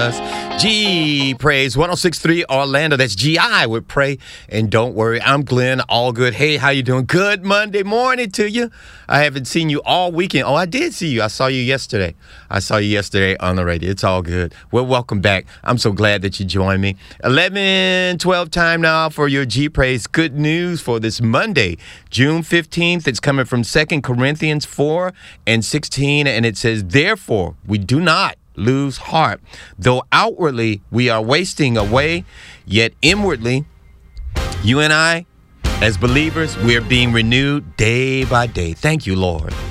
us. G Praise 106.3 Orlando. That's GI with Pray and Don't Worry. I'm Glenn. All good. Hey, how you doing? Good Monday morning to you. I haven't seen you all weekend. Oh, I did see you. I saw you yesterday. On the radio. It's all good. Well, welcome back. I'm so glad that you joined me. 11:12 time now for your G Praise. Good news for this Monday, June 15th. It's coming from 2 Corinthians 4:16, and it says, "Therefore, we do not lose heart. Though outwardly we are wasting away, yet inwardly, you and I, as believers, we are being renewed day by day." Thank you, Lord.